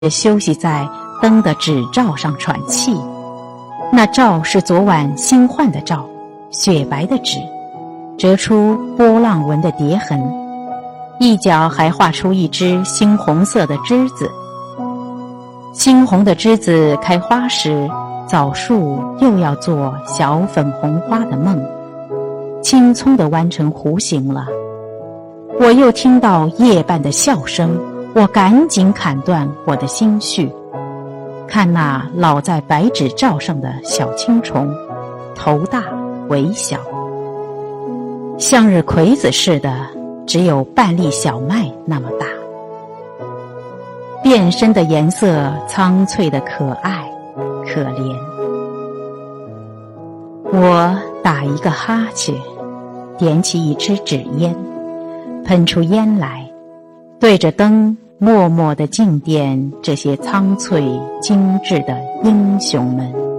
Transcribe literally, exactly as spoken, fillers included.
休息在灯的纸罩上喘气。那罩是昨晚新换的罩，雪白的纸，折出波浪纹的叠痕，一角还画出一只猩红色的栀子。猩红的栀子开花时，枣树又要做小粉红花的梦，青葱地弯成弧形了。我又听到夜半的笑声，我赶紧砍断我的心绪，看那老在白纸罩上的小青虫，头大微小，向日葵子似的，只有半粒小麦那么大，变身的颜色苍翠的可爱可怜。我打一个哈欠，点起一支纸烟，喷出烟来，对着灯默默地敬奠这些苍翠精致的英雄们。